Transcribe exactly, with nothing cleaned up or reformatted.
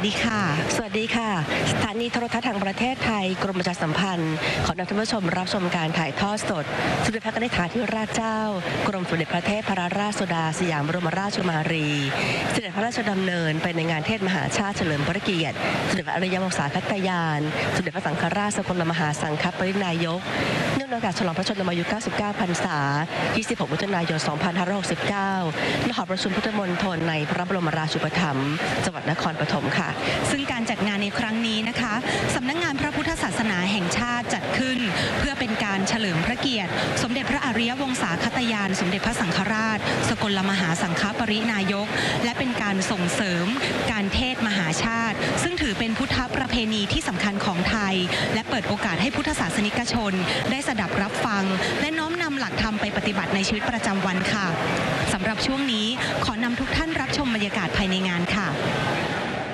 ดีค่ะสวัสดีค่ะสถานีโทรทัศน์แห่งประเทศไทยกรมประชาสัมพันธ์ขอนำท่านผู้ชมรับชมการถ่ายทอดสดสมเด็จพระนิธิธิราชเจ้ากรมสมเด็จพระเทพรัตนราชสุดาสยามบรมราชกุมารีเสด็จพระราชดำเนินไปในงานเทศมหาชาติเฉลิมพระเกียรติสมเด็จพระอริยวงศาคตยานสมเด็จพระสังฆราชสกลมหาสังฆปรินายกเนื่องในโอกาสฉลองพระชนมายุเก้าสิบเก้าพรรษายี่สิบหกมิถุนายนสองพันห้าร้อยหกสิบเก้าณหอประชุมพุทธมณฑลในพระบรมราชูปถัมภ์จังหวัดนครปฐมค่ะซึ่งการจัดงานในครั้งนี้นะคะสำนักงานพระพุทธศาสนาแห่งชาติจัดขึ้นเพื่อเป็นการเฉลิมพระเกียรติสมเด็จพระอริยวงศาคตยานสมเด็จพระสังฆราชสกลมหาสังฆปรินายกและเป็นการส่งเสริมการเทศมหาชาติซึ่งถือเป็นพุทธประเพณีที่สำคัญของไทยและเปิดโอกาสให้พุทธศาสนิกชนได้สดับรับฟังและน้อมนำหลักธรรมไปปฏิบัติในชีวิตประจำวันค่ะสำหรับช่วงนี้ขอนำทุกท่านรับชมบรรยากาศภายในงานค่ะ